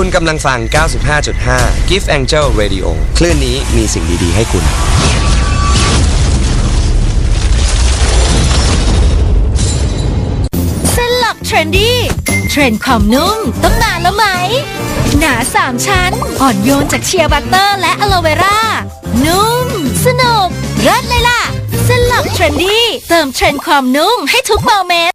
กำลังฟัง 95.5 Gift Angel Radio คลื่นนี้มีสิ่งดีๆให้คุณเส้นหลักเทรนดี้เทรนด์ความนุ่มต้องนานแล้วไหมหนา3ชั้นอ่อนโยนจากเชียร์บัตเตอร์และอะโลเวรานุ่มสนุกเลิศเลยล่ะเส้นหลักเทรนดี้เติมเทรนด์ความนุ่มให้ทุกโมเมนต์